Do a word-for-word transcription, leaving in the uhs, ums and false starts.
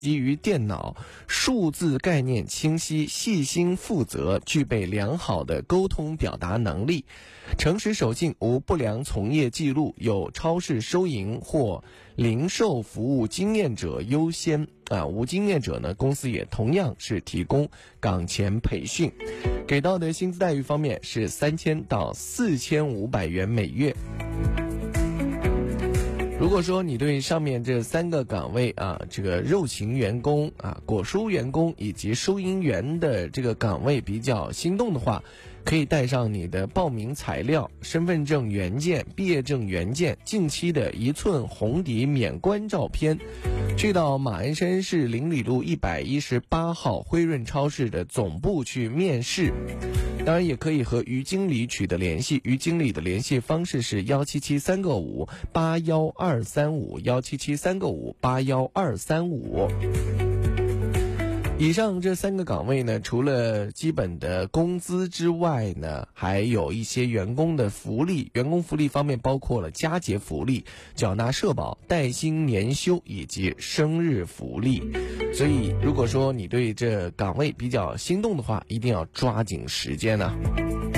基于电脑，数字概念清晰，细心负责，具备良好的沟通表达能力，诚实守信，无不良从业记录，有超市收银或零售服务经验者优先啊，无经验者呢，公司也同样是提供岗前培训。给到的薪资待遇方面是三千到四千五百元每月。如果说你对上面这三个岗位啊，这个肉禽员工啊、果蔬员工以及收银员的这个岗位比较心动的话，可以带上你的报名材料、身份证原件、毕业证原件、近期的一寸红底免冠照片，去到马鞍山市邻里路一百一十八号辉润超市的总部去面试。当然也可以和于经理取得联系，于经理的联系方式是幺七七三个五八幺二三五幺七七三个五八幺二三五。以上这三个岗位呢，除了基本的工资之外呢，还有一些员工的福利。员工福利方面包括了佳节福利、缴纳社保、带薪年休以及生日福利。所以如果说你对这岗位比较心动的话，一定要抓紧时间呢、啊。